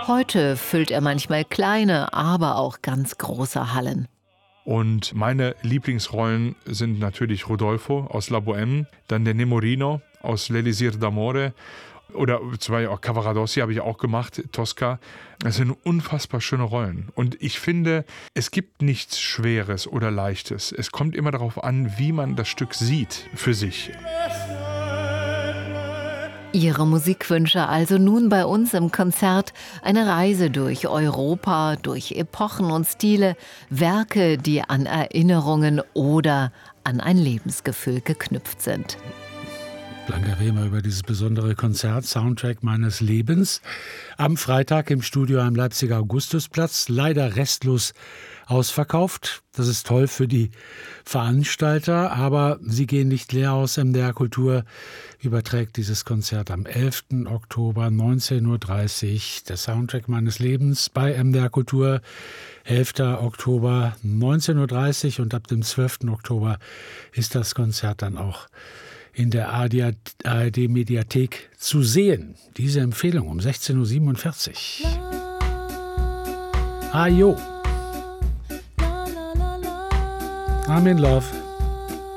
Heute füllt er manchmal kleine, aber auch ganz große Hallen. Und meine Lieblingsrollen sind natürlich Rodolfo aus La Bohème, dann der Nemorino aus L'Elisir d'Amore oder auch Cavaradossi habe ich auch gemacht, Tosca. Das sind unfassbar schöne Rollen. Und ich finde, es gibt nichts Schweres oder Leichtes. Es kommt immer darauf an, wie man das Stück sieht für sich. Ihre Musikwünsche also nun bei uns im Konzert. Eine Reise durch Europa, durch Epochen und Stile, Werke, die an Erinnerungen oder an ein Lebensgefühl geknüpft sind. Blanca Rehmer über dieses besondere Konzert, Soundtrack meines Lebens. Am Freitag im Studio am Leipziger Augustusplatz, leider restlos ausverkauft. Das ist toll für die Veranstalter, aber sie gehen nicht leer aus. MDR Kultur überträgt dieses Konzert am 11. Oktober 19.30 Uhr. Der Soundtrack meines Lebens bei MDR Kultur, 11. Oktober 19.30 Uhr und ab dem 12. Oktober ist das Konzert dann auch in der ARD-Mediathek zu sehen. Diese Empfehlung um 16.47 Uhr. Ajo. I'm in love.